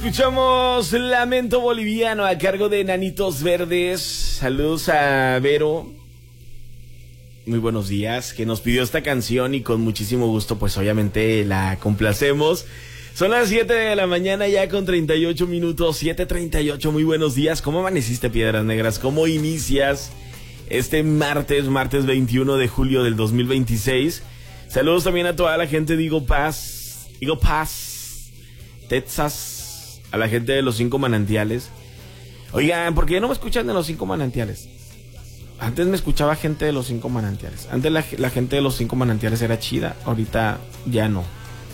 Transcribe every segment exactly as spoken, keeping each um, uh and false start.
Escuchamos Lamento Boliviano a cargo de Nanitos Verdes. Saludos a Vero. Muy buenos días, que nos pidió esta canción y con muchísimo gusto pues obviamente la complacemos. Son las siete de la mañana ya con treinta y ocho minutos, siete treinta y ocho. Muy buenos días. ¿Cómo amaneciste, Piedras Negras? ¿Cómo inicias este martes, martes veintiuno de julio del dos mil veintiséis? Saludos también a toda la gente de Eagle Pass, Eagle Pass, Texas. A la gente de los Cinco Manantiales. Oigan, ¿por qué no me escuchan de los Cinco Manantiales? Antes me escuchaba gente de los Cinco Manantiales. Antes la, la gente de los Cinco Manantiales era chida. Ahorita ya no.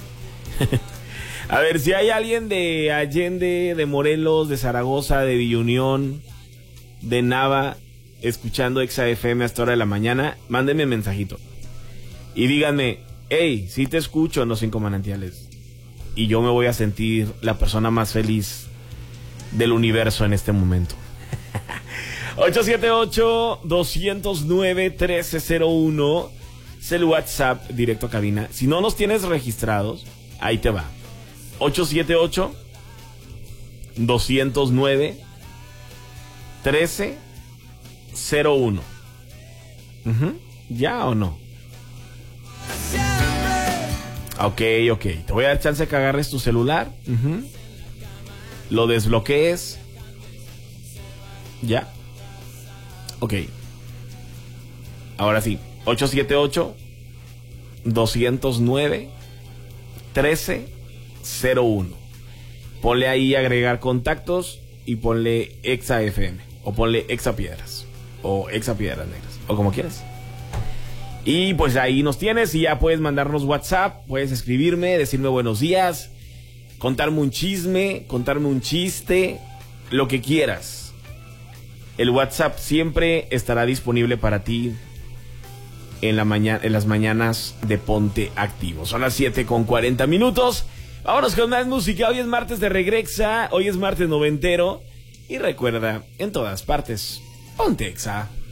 A ver, si hay alguien de Allende, de Morelos, de Zaragoza, de Villa Unión, de Nava, escuchando Exa F M a esta hora de la mañana, mándenme un mensajito. Y díganme, hey, sí te escucho en los Cinco Manantiales. Y yo me voy a sentir la persona más feliz del universo en este momento. ocho siete ocho, dos cero nueve, uno tres cero uno es el WhatsApp directo a cabina. Si no nos tienes registrados, ahí te va. ocho siete ocho, dos cero nueve, uno tres cero uno. Uh-huh. ¿Ya o no? Ok, ok. Te voy a dar chance de que agarres tu celular. Uh-huh. Lo desbloquees. Ya. Ok. Ahora sí. ocho siete ocho, dos cero nueve, uno tres cero uno. Ponle ahí agregar contactos y ponle Exa F M. O ponle Exa Piedras. O Exa Piedras Negras. O como quieras. Y pues ahí nos tienes y ya puedes mandarnos WhatsApp, puedes escribirme, decirme buenos días, contarme un chisme, contarme un chiste, lo que quieras. El WhatsApp siempre estará disponible para ti en, la mañana, en las mañanas de Ponte Activo. Son las siete con cuarenta minutos. Vámonos con más música. Hoy es martes de Regrexa, hoy es martes noventero. Y recuerda, en todas partes, Ponte Exa.